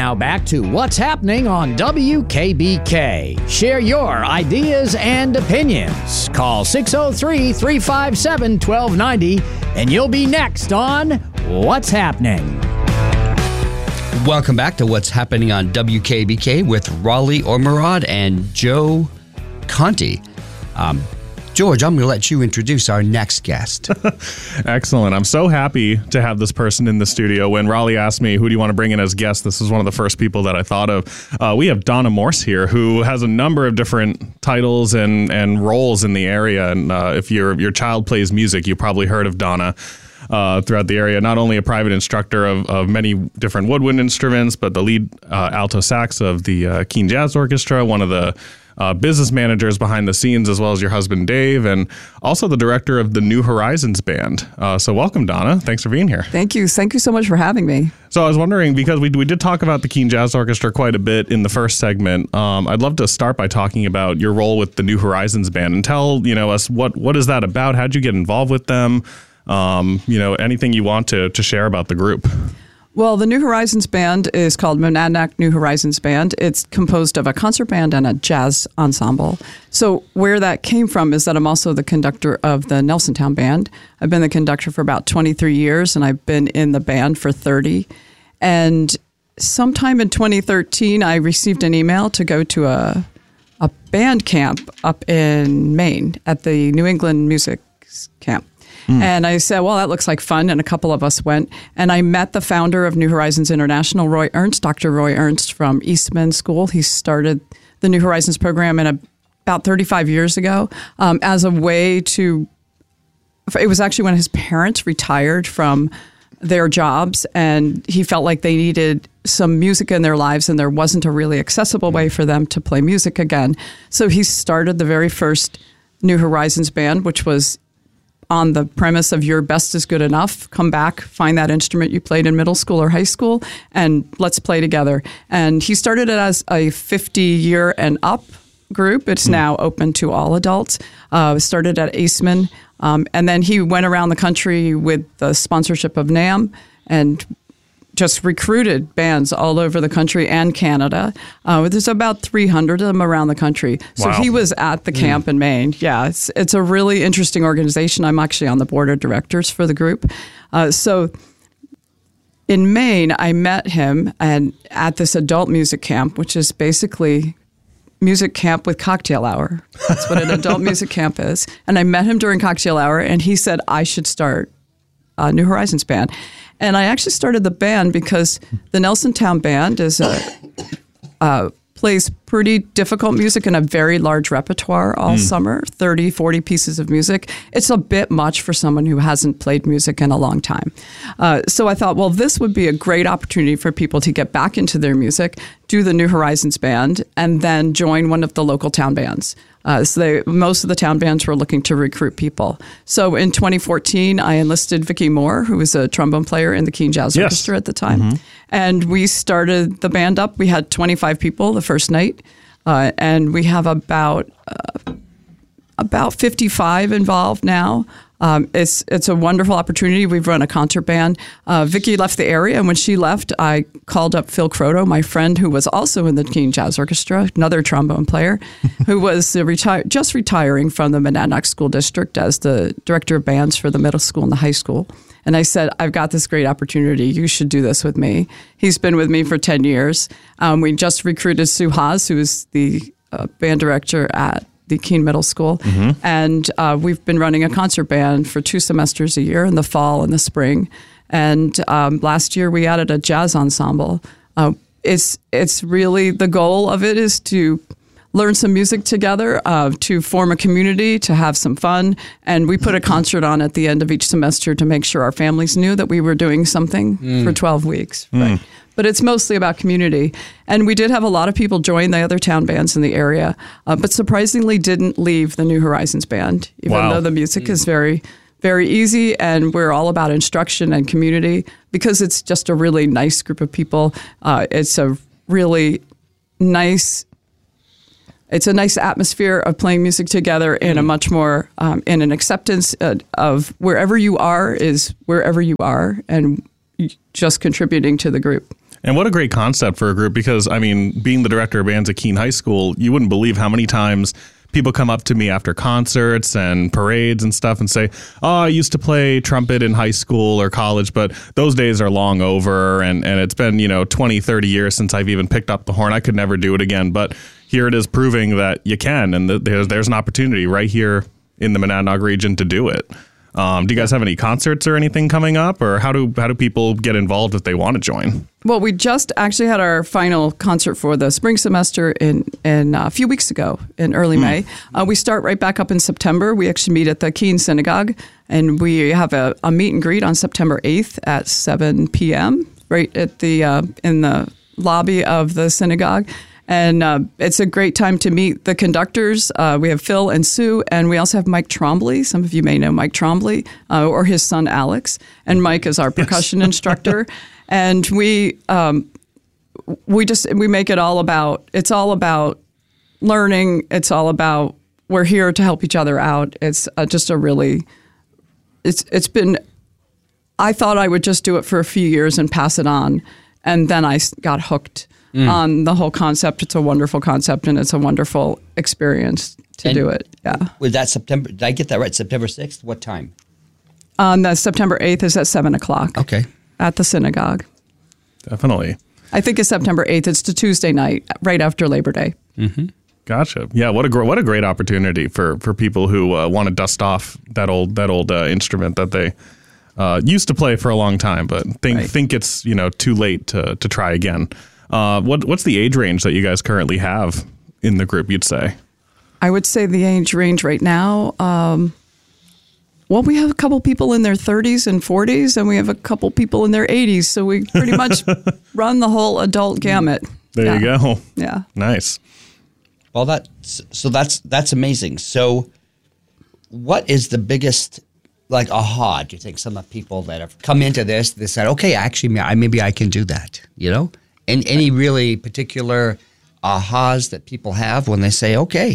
Now back to what's happening on WKBK. Share your ideas and opinions. Call 603-357-1290 and you'll be next on What's Happening. Welcome back to What's Happening on WKBK with Raleigh Ormerod and Joe Conti. George, I'm going to let you introduce our next guest. Excellent. I'm so happy to have this person in the studio. When Raleigh asked me, who do you want to bring in as guest, this is one of the first people that I thought of. We have Donna Morse here, who has a number of different titles and roles in the area. And if your child plays music, you probably heard of Donna throughout the area. Not only a private instructor of many different woodwind instruments, but the lead alto sax of the Keene Jazz Orchestra, one of the business managers behind the scenes, as well as your husband, Dave, and also the director of the New Horizons Band. So welcome, Donna. Thanks for being here. Thank you. Thank you so much for having me. So I was wondering, because we did talk about the Keene Jazz Orchestra quite a bit in the first segment, I'd love to start by talking about your role with the New Horizons Band and tell us what is that about? How'd you get involved with them? Anything you want to share about the group. Well, the New Horizons Band is called Monadnock New Horizons Band. It's composed of a concert band and a jazz ensemble. So where that came from is that I'm also the conductor of the Nelsontown Band. I've been the conductor for about 23 years, and I've been in the band for 30. And sometime in 2013, I received an email to go to a band camp up in Maine at the New England Music Camp. And I said, well, that looks like fun. And a couple of us went. And I met the founder of New Horizons International, Roy Ernst, Dr. Roy Ernst from Eastman School. He started the New Horizons program about 35 years ago as a way to, it was actually when his parents retired from their jobs and he felt like they needed some music in their lives and there wasn't a really accessible way for them to play music again. So he started the very first New Horizons Band, which was on the premise of your best is good enough. Come back, find that instrument you played in middle school or high school, and let's play together. And he started it as a 50-year and up group. It's now open to all adults. Started at Eastman. And then he went around the country with the sponsorship of NAMM and just recruited bands all over the country and Canada. There's about 300 of them around the country. So Wow. he was at the camp in Maine. Yeah, it's a really interesting organization. I'm actually on the board of directors for the group. So in Maine, I met him and at this adult music camp, which is basically music camp with cocktail hour. That's what an adult music camp is. And I met him during cocktail hour, and he said I should start a New Horizons Band. And I actually started the band because the Nelsontown Band is plays pretty difficult music and a very large repertoire all summer, 30, 40 pieces of music. It's a bit much for someone who hasn't played music in a long time. So I thought, well, this would be a great opportunity for people to get back into their music, do the New Horizons Band, and then join one of the local town bands. Most of the town bands were looking to recruit people. So in 2014, I enlisted Vicki Moore, who was a trombone player in the Keene Jazz Orchestra at the time. And we started the band up. We had 25 people the first night. And we have about 55 involved now. It's a wonderful opportunity. We've run a concert band. Vicki left the area, and when she left, I called up Phil Croto, my friend who was also in the Keene Jazz Orchestra, another trombone player, who was just retiring from the Monadnock School District as the director of bands for the middle school and the high school. And I said, I've got this great opportunity. You should do this with me. He's been with me for 10 years. We just recruited Sue Haas, who is the band director at the Keene Middle School. And we've been running a concert band for 2 semesters a year in the fall and the spring. And last year we added a jazz ensemble. It's really, the goal of it is to learn some music together, to form a community, to have some fun. And we put a concert on at the end of each semester to make sure our families knew that we were doing something for 12 weeks. Right? But it's mostly about community. And we did have a lot of people join the other town bands in the area, but surprisingly didn't leave the New Horizons Band, even though the music is very, very easy. And we're all about instruction and community because it's just a really nice group of people. It's a really nice... It's a nice atmosphere of playing music together in a much more, in an acceptance of wherever you are is wherever you are and just contributing to the group. And what a great concept for a group, because, I mean, being the director of bands at Keene High School, you wouldn't believe how many times people come up to me after concerts and parades and stuff and say, oh, I used to play trumpet in high school or college, but those days are long over. And it's been, 20, 30 years since I've even picked up the horn. I could never do it again. But here it is proving that you can. And there's an opportunity right here in the Monadnock region to do it. Do you guys have any concerts or anything coming up, or how do people get involved if they want to join? Well, we just actually had our final concert for the spring semester in a few weeks ago in early May. We start right back up in September. We actually meet at the Keene Synagogue, and we have a meet and greet on September 8th at 7 p.m. right at the in the lobby of the synagogue. And it's a great time to meet the conductors. We have Phil and Sue, and we also have Mike Trombley. Some of you may know Mike Trombley, or his son Alex. And Mike is our percussion instructor. And we make it all about. It's all about learning. It's all about we're here to help each other out. It's just a really. It's been. I thought I would just do it for a few years and pass it on, and then I got hooked on the whole concept. It's a wonderful concept, and it's a wonderful experience to do it. Yeah. Was that September? Did I get that right? September 6th? What time? The September 8th is at 7 o'clock. Okay. At the synagogue. Definitely. I think it's September 8th. It's the Tuesday night, right after Labor Day. Mm-hmm. Gotcha. Yeah, what a great opportunity for people who want to dust off that old instrument that they used to play for a long time, but think it's too late to try again. What's the age range that you guys currently have in the group, you'd say? I would say the age range right now, we have a couple people in their 30s and 40s, and we have a couple people in their 80s, so we pretty much run the whole adult gamut. There you go. Yeah. Nice. Well, that's amazing. So what is the biggest, aha, do you think some of the people that have come into this, they said, okay, actually, maybe I can do that, And any really particular ahas that people have when they say, okay,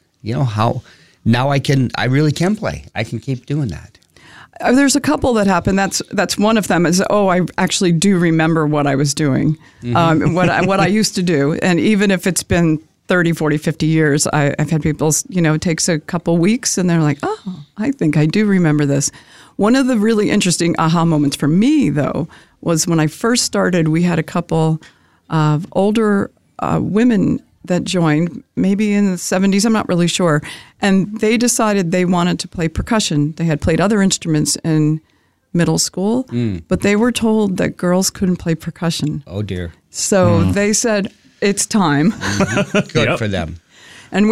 how now I really can play. I can keep doing that. There's a couple that happen. That's one of them is, I actually do remember what I was doing, what I used to do. And even if it's been 30, 40, 50 years, I've had people, it takes a couple weeks and they're like, oh, I think I do remember this. One of the really interesting aha moments for me, though, was when I first started, we had a couple of older women that joined, maybe in the 70s, I'm not really sure. And they decided they wanted to play percussion. They had played other instruments in middle school, but they were told that girls couldn't play percussion. Oh, dear. So they said, it's time. Good for them. And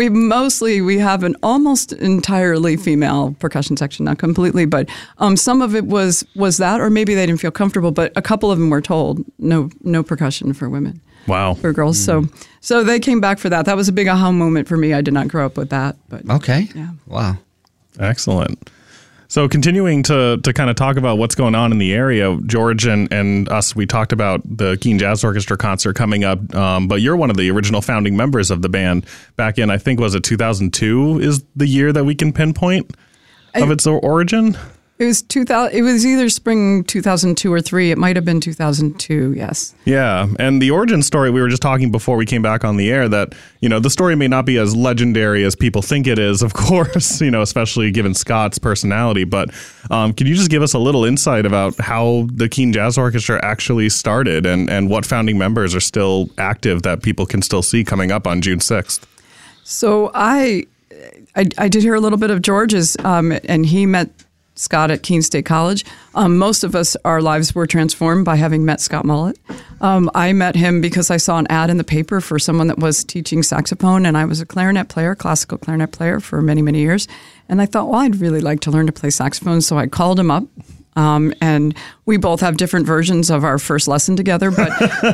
we have an almost entirely female percussion section, not completely, but some of it was that, or maybe they didn't feel comfortable, but a couple of them were told no percussion for women. Wow. For girls. So they came back for that. That was a big aha moment for me. I did not grow up with that. But okay. Yeah. Wow. Excellent. So continuing to kind of talk about what's going on in the area, George and us, we talked about the Keene Jazz Orchestra concert coming up, but you're one of the original founding members of the band back in, I think, was it 2002 is the year that we can pinpoint of its origin? It was 2000. It was either spring 2002 or 3. It might have been 2002. Yes. Yeah, and the origin story, we were just talking before we came back on the air that the story may not be as legendary as people think it is, of course. Especially given Scott's personality. But can you just give us a little insight about how the Keene Jazz Orchestra actually started and what founding members are still active that people can still see coming up on June 6th? So I did hear a little bit of George's, and he met Scott at Keene State College. Most of us, our lives were transformed by having met Scott Mullet. I met him because I saw an ad in the paper for someone that was teaching saxophone, and I was a classical clarinet player for many, many years. And I thought, well, I'd really like to learn to play saxophone, so I called him up. And we both have different versions of our first lesson together, but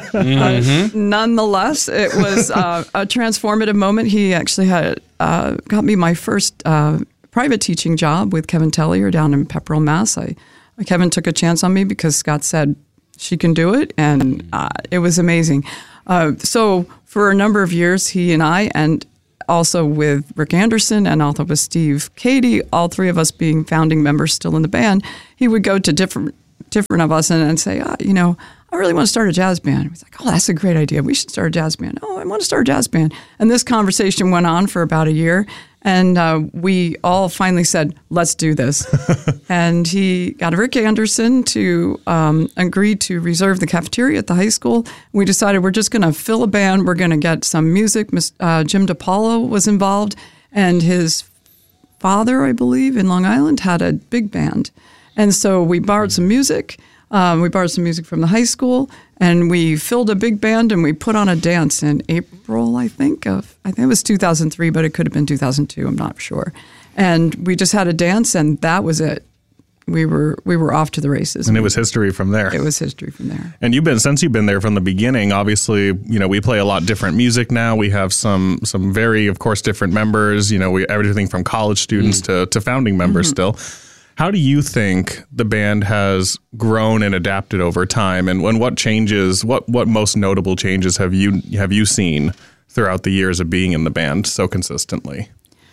nonetheless, it was a transformative moment. He actually had got me my first private teaching job with Kevin Tellier down in Pepperell, Mass. Kevin took a chance on me because Scott said she can do it, and it was amazing. So for a number of years, he and I, and also with Rick Anderson and also with Steve Cady, all three of us being founding members still in the band, he would go to different of us and say, I really want to start a jazz band. He's like, oh, that's a great idea. We should start a jazz band. Oh, I want to start a jazz band. And this conversation went on for about a year. And we all finally said, let's do this. And he got Rick Anderson to agree to reserve the cafeteria at the high school. We decided we're just going to fill a band. We're going to get some music. Jim DePaulo was involved. And his father, I believe, in Long Island had a big band. And so we borrowed some music. We borrowed some music from the high school, and we filled a big band, and we put on a dance in April, I think it was 2003, but it could have been 2002. I'm not sure. And we just had a dance, and that was it. We were off to the races. And it was history from there. It was history from there. And since you've been there from the beginning, obviously, we play a lot different music now. We have some very, of course, different members, everything from college students to founding members still. How do you think the band has grown and adapted over time, and what changes, what most notable changes have you seen throughout the years of being in the band so consistently?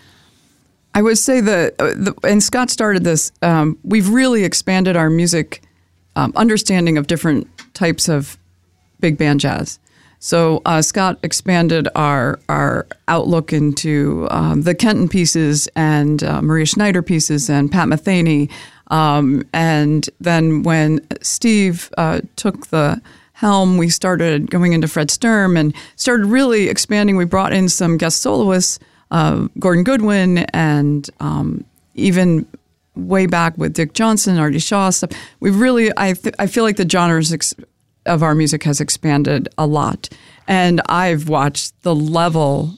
I would say and Scott started this, we've really expanded our music understanding of different types of big band jazz. So Scott expanded our outlook into the Kenton pieces and Maria Schneider pieces and Pat Metheny. And then when Steve took the helm, we started going into Fred Sturm and started really expanding. We brought in some guest soloists, Gordon Goodwin, and even way back with Dick Johnson, Artie Shaw stuff. We really, I feel like the genres of our music has expanded a lot, and I've watched the level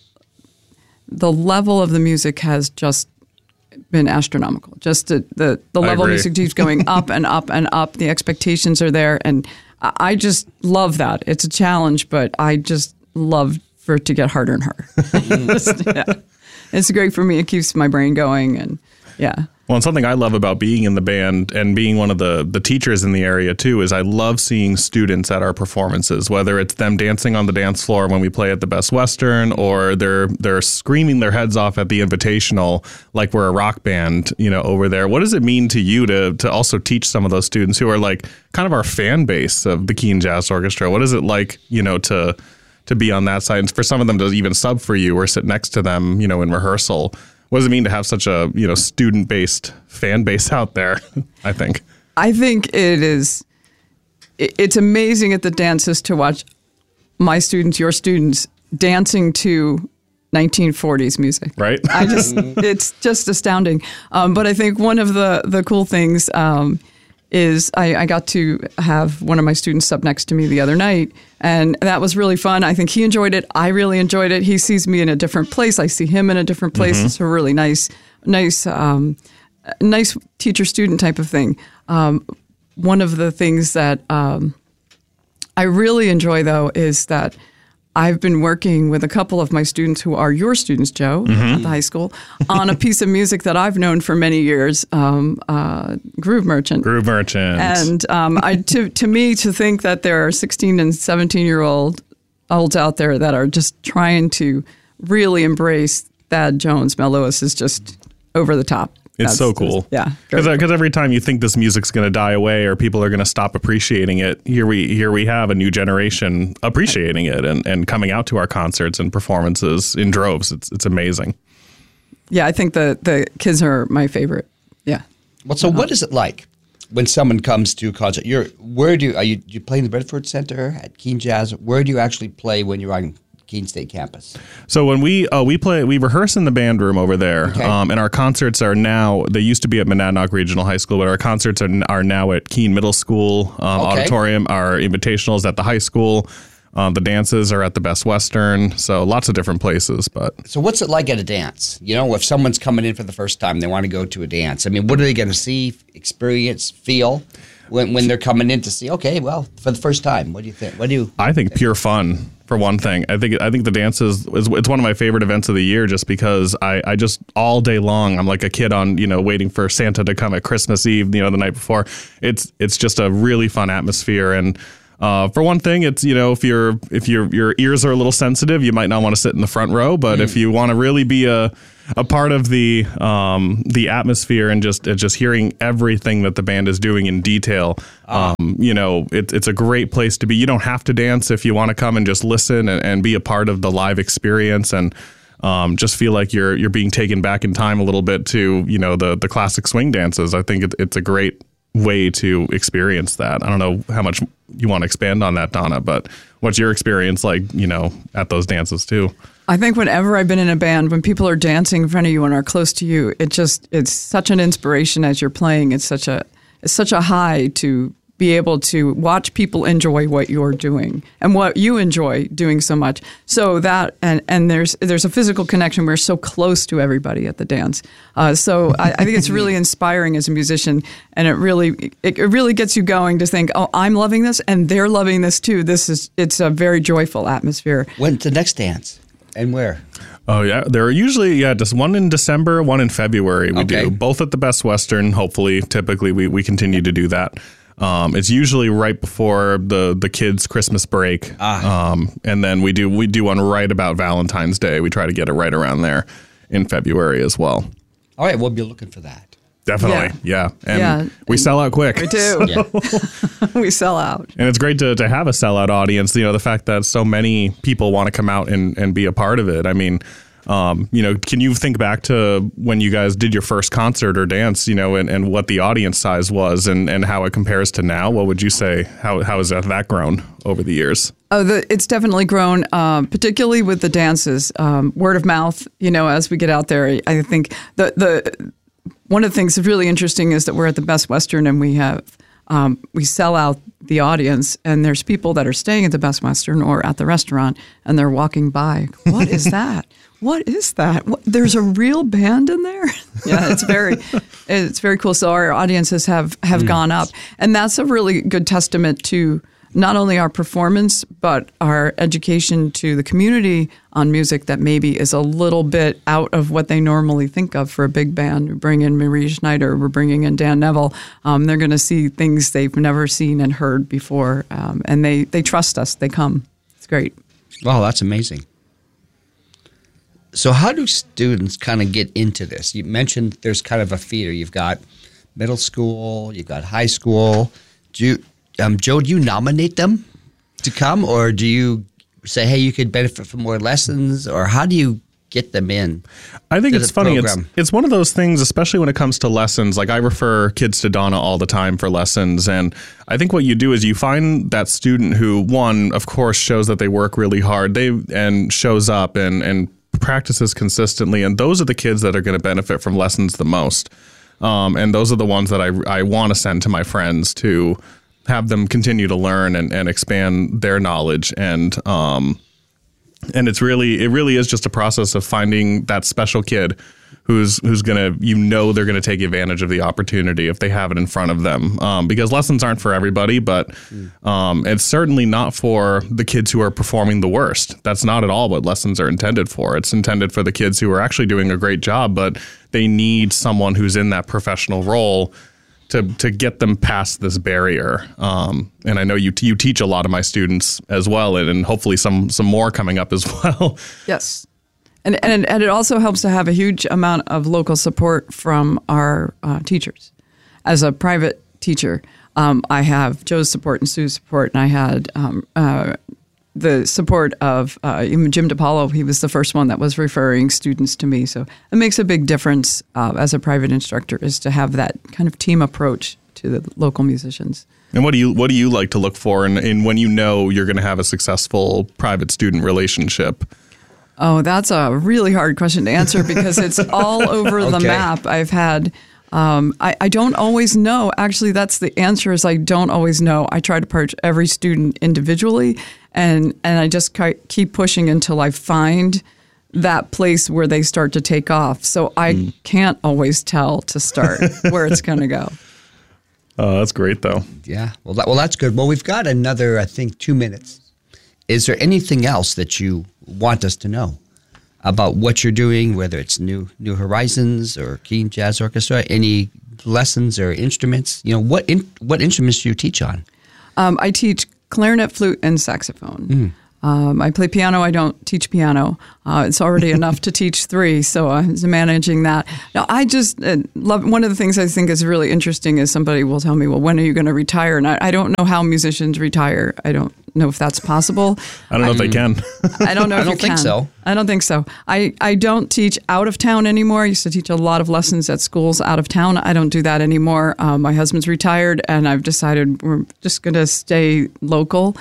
of the music has just been astronomical. Just the level of music keeps going up and up and up. The expectations are there, and I just love that. It's a challenge, but I just love for it to get harder and harder. Yeah. It's great for me. It keeps my brain going, and yeah. Well, and something I love about being in the band and being one of the teachers in the area too is I love seeing students at our performances, whether it's them dancing on the dance floor when we play at the Best Western, or they're screaming their heads off at the Invitational like we're a rock band, over there. What does it mean to you to also teach some of those students who are like kind of our fan base of the Keene Jazz Orchestra? What is it like, to be on that side, and for some of them to even sub for you or sit next to them, in rehearsal? What does it mean to have such a student-based fan base out there? I think it is. It's amazing at the dances to watch my students, your students, dancing to 1940s music. Right. It's just astounding. But I think one of the cool things is I got to have one of my students up next to me the other night, and that was really fun. I think he enjoyed it. I really enjoyed it. He sees me in a different place. I see him in a different place. Mm-hmm. It's a really nice teacher-student type of thing. One of the things that I really enjoy, though, is that I've been working with a couple of my students who are your students, Joe, at the high school, on a piece of music that I've known for many years, Groove Merchant. Groove Merchant. And to me, to think that there are 16 and 17-year-olds out there that are just trying to really embrace Thad Jones, Mel Lewis, is just over the top. It's so cool. Yeah. Because every time you think this music's going to die away or people are going to stop appreciating it, here we have a new generation appreciating it and coming out to our concerts and performances in droves. It's amazing. Yeah, I think the kids are my favorite. Yeah. Well, so what is it like when someone comes to a concert? You play in the Bedford Center at Keene Jazz? Where do you actually play when you're on Keene State campus? So when we rehearse in the band room over there, okay. And our concerts are now, they used to be at Monadnock Regional High School, but our concerts are now at Keene Middle School auditorium. Our invitationals at the high school. The dances are at the Best Western, so lots of different places. But so what's it like at a dance? If someone's coming in for the first time, they want to go to a dance. I mean, what are they going to see, experience, feel when they're coming in to see? Okay, well, for the first time, what do you think? I think pure fun. For one thing, I think the dance is it's one of my favorite events of the year, just because I just all day long I'm like a kid on waiting for Santa to come at Christmas Eve, the night before. It's just a really fun atmosphere, and For one thing, it's, if your ears are a little sensitive, you might not want to sit in the front row. But if you want to really be a part of the atmosphere and just hearing everything that the band is doing in detail, it's a great place to be. You don't have to dance if you want to come and just listen and be a part of the live experience and just feel like you're being taken back in time a little bit to the classic swing dances. I think it's a great way to experience that. I don't know how much you want to expand on that, Donna, but what's your experience like, at those dances too? I think whenever I've been in a band, when people are dancing in front of you and are close to you, it's such an inspiration as you're playing. It's such a high to be able to watch people enjoy what you're doing and what you enjoy doing so much. So that and there's a physical connection. We're so close to everybody at the dance. So I think it's really inspiring as a musician, and it really gets you going to think, oh, I'm loving this and they're loving this too. It's a very joyful atmosphere. When's the next dance and where? Oh, yeah. There are usually, just one in December, one in February. We do both at the Best Western. Hopefully, typically we continue to do that. It's usually right before the kids' Christmas break. And then we do one right about Valentine's Day. We try to get it right around there in February as well. All right, we'll be looking for that. Definitely, yeah. And we sell out quick. We do. We sell out. And it's great to have a sellout audience. The fact that so many people want to come out and be a part of it. I mean, can you think back to when you guys did your first concert or dance, and what the audience size was and how it compares to now? What would you say? How has that grown over the years? Oh, it's definitely grown, particularly with the dances. Word of mouth, as we get out there. I think the one of the things that's really interesting is that we're at the Best Western and we sell out the audience, and there's people that are staying at the Best Western or at the restaurant, and they're walking by. What is that? What is that? There's a real band in there? Yeah, it's very cool. So our audiences have gone up, and that's a really good testament to not only our performance, but our education to the community on music that maybe is a little bit out of what they normally think of for a big band. We bring in Marie Schneider, we're bringing in Dan Neville. They're going to see things they've never seen and heard before, and they trust us. They come. It's great. Wow, that's amazing. So how do students kind of get into this? You mentioned there's kind of a feeder. You've got middle school, you've got high school. Joe, do you nominate them to come, or do you say, hey, you could benefit from more lessons, or how do you get them in? I think it's funny. It's one of those things, especially when it comes to lessons. Like I refer kids to Donna all the time for lessons. And I think what you do is you find that student who, one, of course, shows that they work really hard and shows up and practices consistently. And those are the kids that are going to benefit from lessons the most. And those are the ones that I want to send to my friends to have them continue to learn and expand their knowledge. And it really is just a process of finding that special kid who's gonna, they're gonna take advantage of the opportunity if they have it in front of them. Because lessons aren't for everybody, but it's certainly not for the kids who are performing the worst. That's not at all what lessons are intended for. It's intended for the kids who are actually doing a great job, but they need someone who's in that professional role to get them past this barrier. And I know you teach a lot of my students as well, and hopefully some more coming up as well. Yes. And it also helps to have a huge amount of local support from our teachers. As a private teacher, I have Joe's support and Sue's support, and I had the support of even Jim DiPaolo. He was the first one that was referring students to me. So it makes a big difference as a private instructor, is to have that kind of team approach to the local musicians. And what do you like to look for in when you're going to have a successful private student relationship? Oh, that's a really hard question to answer because it's all over the map. I've had, I don't always know. Actually, that's the answer, is I don't always know. I try to approach every student individually, and I just keep pushing until I find that place where they start to take off. So I can't always tell to start where it's going to go. Oh, that's great, though. Yeah. Well, that's good. Well, we've got another, I think, 2 minutes. Is there anything else that you want us to know about what you're doing, whether it's New Horizons or Keene Jazz Orchestra? Any lessons or instruments? What instruments do you teach on? I teach clarinet, flute, and saxophone. I play piano. I don't teach piano. It's already enough to teach 3, so I'm managing that. Now, I just love, one of the things I think is really interesting is somebody will tell me, well, when are you going to retire? And I don't know how musicians retire. I don't know if that's possible. I don't know if they can. I don't know if you can. I don't think so. I don't think so. I don't teach out of town anymore. I used to teach a lot of lessons at schools out of town. I don't do that anymore. My husband's retired, and I've decided we're just going to stay local.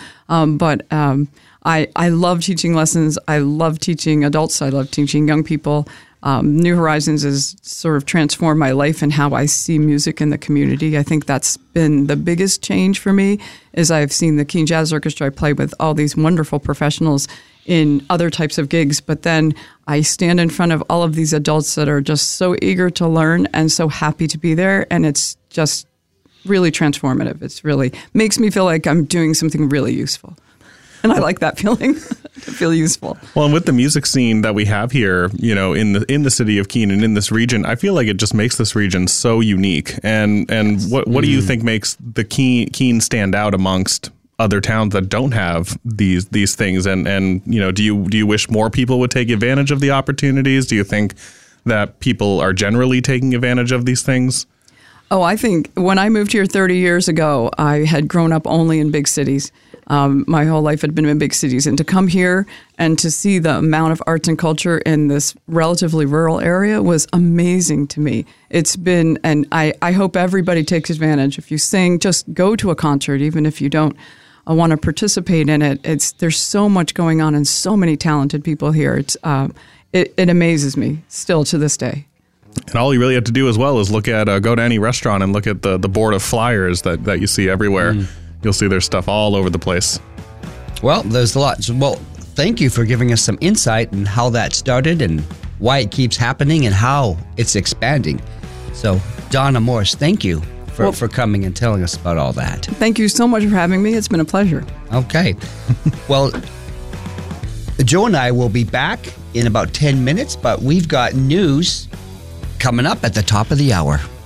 I love teaching lessons. I love teaching adults. I love teaching young people. New Horizons has sort of transformed my life and how I see music in the community. I think that's been the biggest change for me, is I've seen the Keene Jazz Orchestra. I play with all these wonderful professionals in other types of gigs, but then I stand in front of all of these adults that are just so eager to learn and so happy to be there, and it's just really transformative. It's really makes me feel like I'm doing something really useful. And I like that feeling, to feel useful. Well, and with the music scene that we have here, you know, in the city of Keene and in this region, I feel like it just makes this region so unique. And what do you think makes the Keene stand out amongst other towns that don't have these things? And you know, do you wish more people would take advantage of the opportunities? Do you think that people are generally taking advantage of these things? Oh, I think when I moved here 30 years ago, I had grown up only in big cities. My whole life had been in big cities. And to come here and to see the amount of arts and culture in this relatively rural area was amazing to me. It's been, and I hope everybody takes advantage. If you sing, just go to a concert, even if you don't want to participate in it. There's so much going on and so many talented people here. It amazes me still to this day. And all you really have to do as well is look at go to any restaurant and look at the board of flyers that you see everywhere. You'll see there's stuff all over the place. Well, there's a lot. Well, thank you for giving us some insight in how that started and why it keeps happening and how it's expanding. So, Donna Morse, thank you for coming and telling us about all that. Thank you so much for having me. It's been a pleasure. Okay. Well, Joe and I will be back in about 10 minutes, but we've got news coming up at the top of the hour.